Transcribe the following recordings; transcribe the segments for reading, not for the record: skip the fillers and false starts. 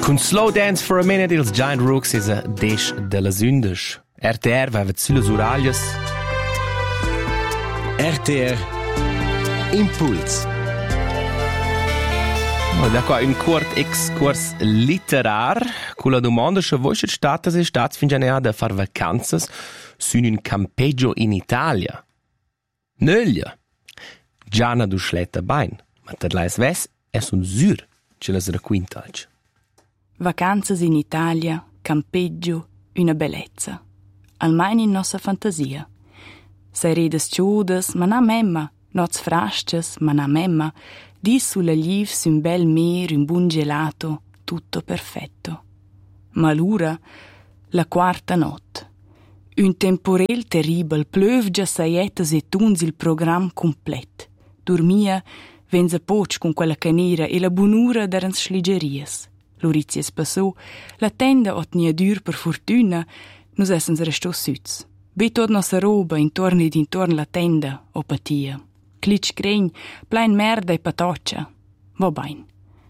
Con Slow Dance for a Minute ils Giant Rooks is a desch della Sündes. RTR va sulle uraglias. RTR Impuls. Da qua un curt excurs literar con la domanda se voi siete stati fin già da far vacanzas su un campeggio in Italia. Nöglia. Gianna du schletta bain, ma ter lais ves es un sur ce las raquintalch. Vacanzas in Italia, campeggio, una bellezza. Almeno in nostra fantasia. Sei rides ciudas, ma na memma, noz frasces, ma na memma, dis sulla liv su un bel mer, un buon gelato, tutto perfetto. Ma l'ura, la quarta notte. Un temporel terribile, plövgia saietas e tuns il program complet. Dormia, venza poc con quella canera e la bunura d'erans schligerias. L'orizies passò, la tenda otnia dur per fortuna, nus essens restò süz. Be tot nossa roba intorno ed intorno la tenda, o patia. Clic gregn, plein merda e patoccia. Va bain.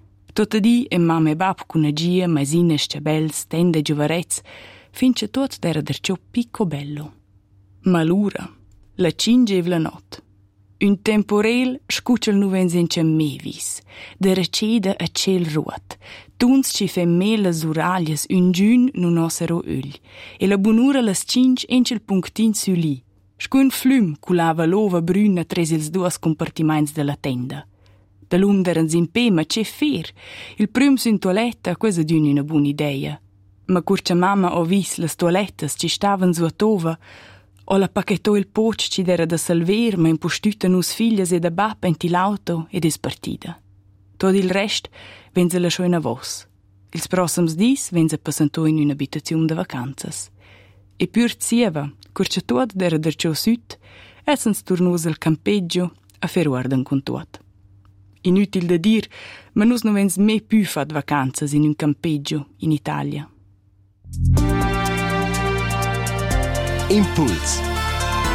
Totadì e mamma e bab con agia, maisine scabels, tenda e giuvarez, fince tot d'era derciò picco bello. Ma l'ura, la cingevla not. Un temporel scuccial nuvens in mevis, de receda a ciel ruot. Tuns ci fem melas uraglias un giun nu nossero öl, e la bunura las cinc encel punctin su li. Scun flüm culava l'ova bruna tres ils duas compartiments de la tenda. Da l'um d'erans in pe, ma c'è fer. Il prüm sin toiletta, quesa d'una una buona idea. Ma curcia mamma ho vis las toilettas ci stavan su a tova, o la pacchetò il poc ci d'era da salver, ma impostüta nus figlias e da bappa enti l'auto ed es partida. Tot il rest venza la scho in avos. Ils prossims dis venza passantò in un'abitazione de vacanzas. E pur zieva, curcia tot d'era derciò süt, essens turnus al campeggio a fer uardan con tot. Inutil da dir, ma nus non vens me più fat vacanzas in un campeggio in Italia. Impuls.